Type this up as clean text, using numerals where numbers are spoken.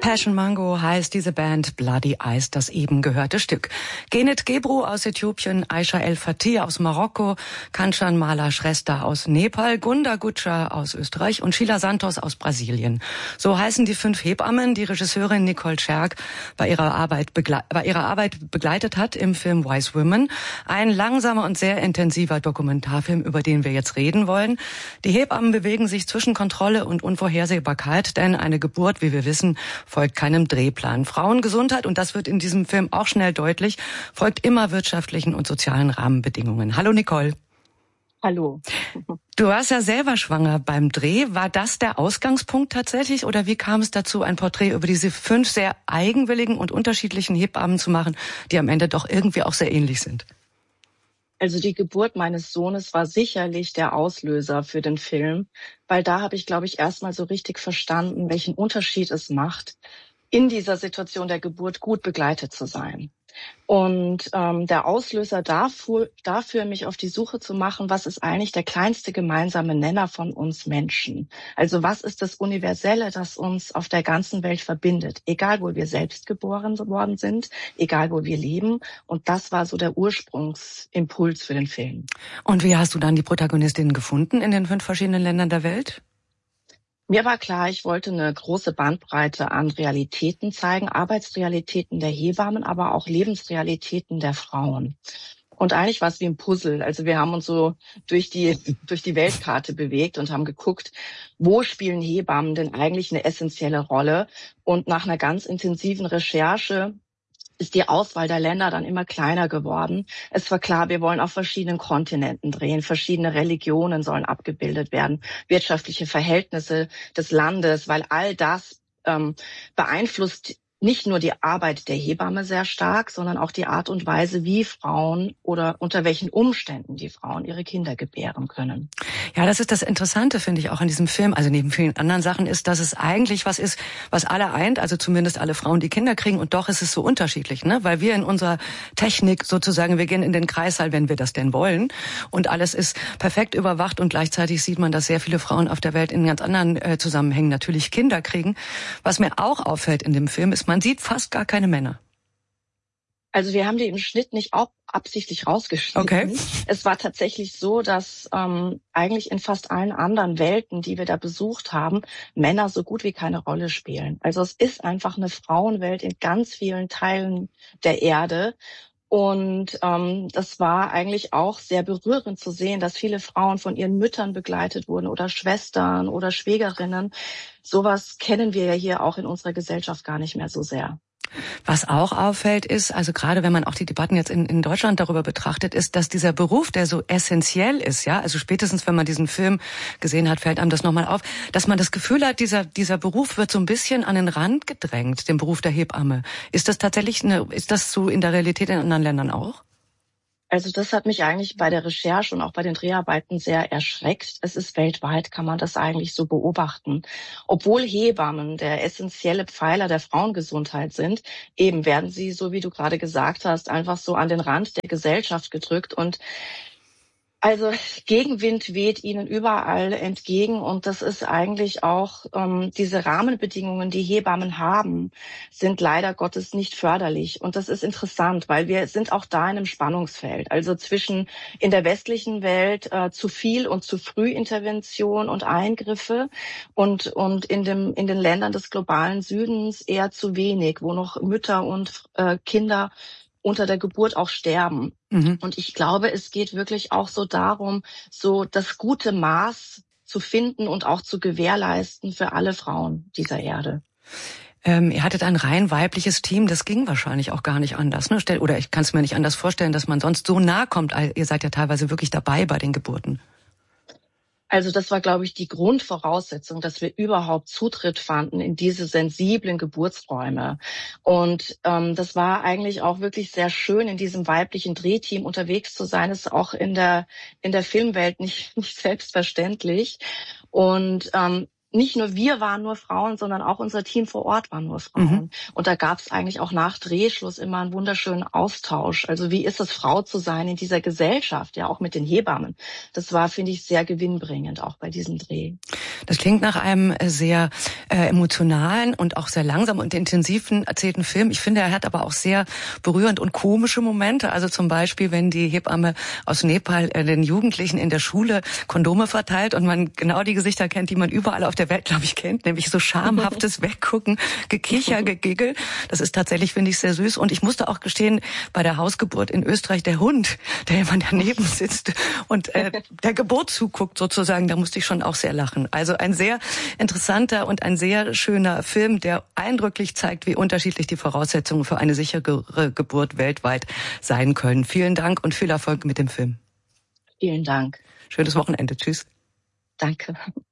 Passion Mango heißt diese Band, Bloody Eyes das eben gehörte Stück. Genet Gebru aus Äthiopien, Aisha El Fatih aus Marokko, Kanchan Mala Shrestha aus Nepal, Gunda Gutscha aus Österreich und Sheila Santos aus Brasilien. So heißen die 5 Hebammen, die Regisseurin Nicole Scherk bei ihrer Arbeit begleitet hat im Film Wise Women. Ein langsamer und sehr intensiver Dokumentarfilm, über den wir jetzt reden wollen. Die Hebammen bewegen sich zwischen Kontrolle und Unvorhersehbarkeit, denn eine Geburt, wie wir wissen, folgt keinem Drehplan. Frauengesundheit, und das wird in diesem Film auch schnell deutlich, folgt immer wirtschaftlichen und sozialen Rahmenbedingungen. Hallo Nicole. Hallo. Du warst ja selber schwanger beim Dreh. War das der Ausgangspunkt tatsächlich oder wie kam es dazu, ein Porträt über diese 5 sehr eigenwilligen und unterschiedlichen Hebammen zu machen, die am Ende doch irgendwie auch sehr ähnlich sind? Also die Geburt meines Sohnes war sicherlich der Auslöser für den Film, weil da habe ich, glaube ich, erstmal so richtig verstanden, welchen Unterschied es macht, in dieser Situation der Geburt gut begleitet zu sein. Und der Auslöser dafür, mich auf die Suche zu machen, was ist eigentlich der kleinste gemeinsame Nenner von uns Menschen? Also was ist das Universelle, das uns auf der ganzen Welt verbindet? Egal, wo wir selbst geboren worden sind, egal, wo wir leben. Und das war so der Ursprungsimpuls für den Film. Und wie hast du dann die Protagonistinnen gefunden in den 5 verschiedenen Ländern der Welt? Mir war klar, ich wollte eine große Bandbreite an Realitäten zeigen, Arbeitsrealitäten der Hebammen, aber auch Lebensrealitäten der Frauen. Und eigentlich war es wie ein Puzzle. Also wir haben uns so durch die Weltkarte bewegt und haben geguckt, wo spielen Hebammen denn eigentlich eine essentielle Rolle? Und nach einer ganz intensiven Recherche ist die Auswahl der Länder dann immer kleiner geworden. Es war klar, wir wollen auf verschiedenen Kontinenten drehen, verschiedene Religionen sollen abgebildet werden, wirtschaftliche Verhältnisse des Landes, weil all das beeinflusst nicht nur die Arbeit der Hebamme sehr stark, sondern auch die Art und Weise, wie Frauen oder unter welchen Umständen die Frauen ihre Kinder gebären können. Ja, das ist das Interessante, finde ich, auch an diesem Film, also neben vielen anderen Sachen, ist, dass es eigentlich was ist, was alle eint, also zumindest alle Frauen, die Kinder kriegen, und doch ist es so unterschiedlich, ne? Weil wir in unserer Technik sozusagen, wir gehen in den Kreissaal, wenn wir das denn wollen, und alles ist perfekt überwacht, und gleichzeitig sieht man, dass sehr viele Frauen auf der Welt in ganz anderen Zusammenhängen natürlich Kinder kriegen. Was mir auch auffällt in dem Film ist, man sieht fast gar keine Männer. Also wir haben die im Schnitt nicht auch absichtlich rausgeschnitten. Okay. Es war tatsächlich so, dass eigentlich in fast allen anderen Welten, die wir da besucht haben, Männer so gut wie keine Rolle spielen. Also es ist einfach eine Frauenwelt in ganz vielen Teilen der Erde. Und das war eigentlich auch sehr berührend zu sehen, dass viele Frauen von ihren Müttern begleitet wurden oder Schwestern oder Schwägerinnen. Sowas kennen wir ja hier auch in unserer Gesellschaft gar nicht mehr so sehr. Was auch auffällt ist, also gerade wenn man auch die Debatten jetzt in Deutschland darüber betrachtet, ist, dass dieser Beruf, der so essentiell ist, ja, also spätestens wenn man diesen Film gesehen hat, fällt einem das nochmal auf, dass man das Gefühl hat, dieser Beruf wird so ein bisschen an den Rand gedrängt, den Beruf der Hebamme. Ist das tatsächlich ist das so in der Realität in anderen Ländern auch? Also das hat mich eigentlich bei der Recherche und auch bei den Dreharbeiten sehr erschreckt. Es ist weltweit, kann man das eigentlich so beobachten. Obwohl Hebammen der essentielle Pfeiler der Frauengesundheit sind, eben werden sie, so wie du gerade gesagt hast, einfach so an den Rand der Gesellschaft gedrückt. Und also Gegenwind weht ihnen überall entgegen, und das ist eigentlich auch diese Rahmenbedingungen, die Hebammen haben, sind leider Gottes nicht förderlich. Und das ist interessant, weil wir sind auch da in einem Spannungsfeld. Also zwischen in der westlichen Welt zu viel und zu früh Intervention und Eingriffe und in den Ländern des globalen Südens eher zu wenig, wo noch Mütter und Kinder unter der Geburt auch sterben. Mhm. Und ich glaube, es geht wirklich auch so darum, so das gute Maß zu finden und auch zu gewährleisten für alle Frauen dieser Erde. Ihr hattet ein rein weibliches Team, das ging wahrscheinlich auch gar nicht anders, ne? Oder ich kann es mir nicht anders vorstellen, dass man sonst so nah kommt. Ihr seid ja teilweise wirklich dabei bei den Geburten. Also das war, glaube ich, die Grundvoraussetzung, dass wir überhaupt Zutritt fanden in diese sensiblen Geburtsräume. Und das war eigentlich auch wirklich sehr schön, in diesem weiblichen Drehteam unterwegs zu sein. Das ist auch in der Filmwelt nicht selbstverständlich. Und nicht nur wir waren nur Frauen, sondern auch unser Team vor Ort waren nur Frauen. Mhm. Und da gab es eigentlich auch nach Drehschluss immer einen wunderschönen Austausch. Also wie ist es, Frau zu sein in dieser Gesellschaft, ja auch mit den Hebammen. Das war, finde ich, sehr gewinnbringend, auch bei diesem Dreh. Das klingt nach einem sehr emotionalen und auch sehr langsam und intensiven erzählten Film. Ich finde, er hat aber auch sehr berührend und komische Momente. Also zum Beispiel, wenn die Hebamme aus Nepal den Jugendlichen in der Schule Kondome verteilt und man genau die Gesichter kennt, die man überall auf der Welt, glaube ich, kennt, nämlich so schamhaftes Weggucken, Gekicher, Gegigel. Das ist tatsächlich, finde ich, sehr süß. Und ich musste auch gestehen, bei der Hausgeburt in Österreich, der Hund, der immer daneben sitzt und der Geburt zuguckt sozusagen, da musste ich schon auch sehr lachen. Also ein sehr interessanter und ein sehr schöner Film, der eindrücklich zeigt, wie unterschiedlich die Voraussetzungen für eine sichere Geburt weltweit sein können. Vielen Dank und viel Erfolg mit dem Film. Vielen Dank. Schönes Wochenende. Tschüss. Danke.